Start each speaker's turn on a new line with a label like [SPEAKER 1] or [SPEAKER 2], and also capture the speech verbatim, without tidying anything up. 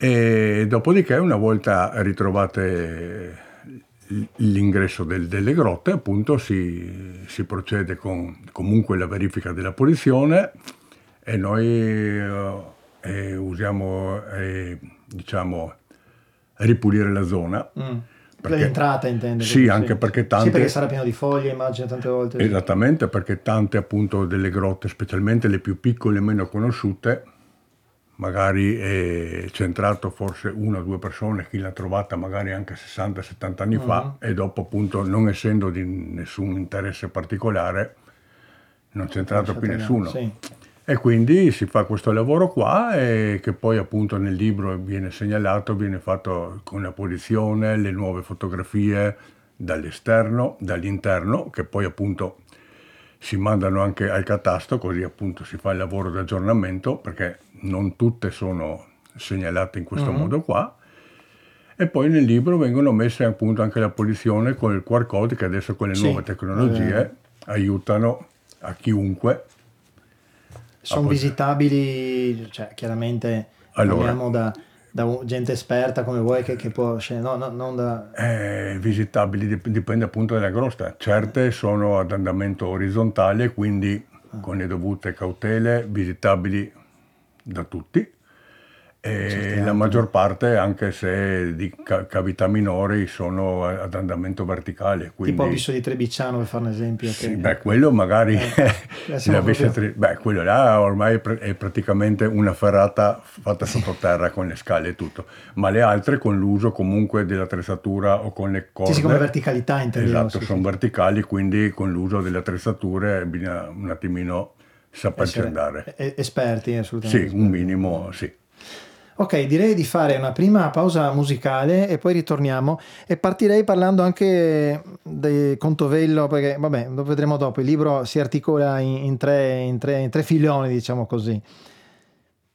[SPEAKER 1] E dopodiché, una volta ritrovate l'ingresso del, delle grotte, appunto si, si procede con comunque la verifica della posizione, e noi eh, eh, usiamo eh, diciamo ripulire la zona.
[SPEAKER 2] Mm.
[SPEAKER 1] Perché,
[SPEAKER 2] l'entrata intendo.
[SPEAKER 1] sì, anche sì. perché tante...
[SPEAKER 2] Sì, perché sarà pieno di foglie, immagino, tante volte.
[SPEAKER 1] Esattamente, perché tante appunto delle grotte, specialmente le più piccole e meno conosciute, magari è centrato forse una o due persone, chi l'ha trovata magari anche sessanta settanta anni uh-huh. fa, e dopo appunto, non essendo di nessun interesse particolare, non c'è entrato più nessuno.
[SPEAKER 2] Sì.
[SPEAKER 1] E quindi si fa questo lavoro qua, e che poi appunto nel libro viene segnalato, viene fatto con la posizione, le nuove fotografie dall'esterno, dall'interno, che poi appunto si mandano anche al catasto, così appunto si fa il lavoro di aggiornamento, perché non tutte sono segnalate in questo uh-huh. modo qua. E poi nel libro vengono messe appunto anche la posizione con il Q R code, che adesso con le
[SPEAKER 2] sì,
[SPEAKER 1] nuove tecnologie eh. aiutano a chiunque.
[SPEAKER 2] Sono visitabili, cioè chiaramente
[SPEAKER 1] allora,
[SPEAKER 2] parliamo da, da gente esperta come voi che, che può no, no, non da...
[SPEAKER 1] eh, visitabili dipende appunto dalla grotta. Certe sono ad andamento orizzontale, quindi ah. con le dovute cautele, visitabili da tutti, e la maggior parte, anche se di cavità minori, sono ad andamento verticale. Quindi...
[SPEAKER 2] tipo Abisso di Trebicciano, per fare un esempio.
[SPEAKER 1] Sì,
[SPEAKER 2] che...
[SPEAKER 1] beh, quello magari
[SPEAKER 2] eh,
[SPEAKER 1] proprio... tre... beh, quello là ormai è praticamente una ferrata fatta sottoterra con le scale e tutto, ma le altre con l'uso comunque dell'attrezzatura o con le corde.
[SPEAKER 2] Sì, sì, come verticalità intendevo.
[SPEAKER 1] Esatto,
[SPEAKER 2] sì,
[SPEAKER 1] sono
[SPEAKER 2] sì.
[SPEAKER 1] verticali, quindi con l'uso delle attrezzature bisogna un attimino saperci andare.
[SPEAKER 2] Esperti, assolutamente.
[SPEAKER 1] Sì, un minimo, sì.
[SPEAKER 2] Ok, direi di fare una prima pausa musicale e poi ritorniamo, e partirei parlando anche del Contovello, perché vabbè, lo vedremo dopo. Il libro si articola in, in, tre, in, tre, in tre filoni, diciamo così.